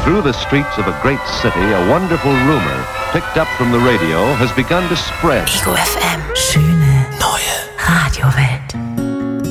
Through the streets of a great city, a wonderful rumor, picked up from the radio, has begun to spread. Ego FM.